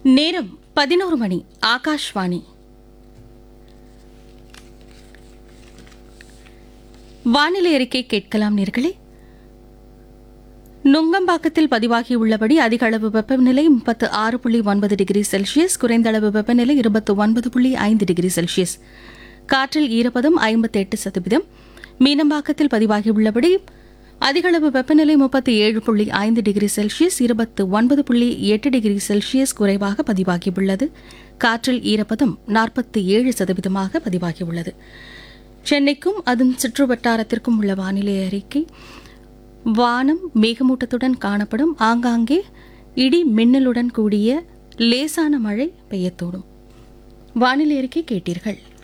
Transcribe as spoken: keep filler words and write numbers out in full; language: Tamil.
நேரம் பதினோரு மணி. ஆகாஷ்வாணி. வானிலை அறிக்கை கேட்கலாம் நேர்களே. நுங்கம்பாக்கத்தில் பதிவாகியுள்ளபடி அதிக அளவு வெப்பநிலை முப்பத்து ஆறு புள்ளி ஒன்பது டிகிரி செல்சியஸ், குறைந்த அளவு வெப்பநிலை இருபத்தி ஒன்பது புள்ளி ஐந்து டிகிரி செல்சியஸ். காற்றில் ஈரப்பதம் ஐம்பத்தி எட்டு சதவீதம். மீனம்பாக்கத்தில் பதிவாகியுள்ளபடி அதிகளவு வெப்பநிலை முப்பத்தி ஏழு புள்ளி ஐந்து டிகிரி செல்சியஸ், இருபத்தி ஒன்பது புள்ளி எட்டு டிகிரி செல்சியஸ் குறைவாக பதிவாகியுள்ளது. காற்றில் ஈரப்பதம் நாற்பத்தி ஏழு சதவீதமாக பதிவாகியுள்ளது. சென்னைக்கும் அதன் சுற்றுவட்டாரத்திற்கும் உள்ள வானிலை அறிக்கை. வானம் மேகமூட்டத்துடன் காணப்படும். ஆங்காங்கே இடி மின்னலுடன் கூடிய லேசான மழை பெய்யக்கூடும். வானிலை அறிக்கை கேட்டீர்கள்.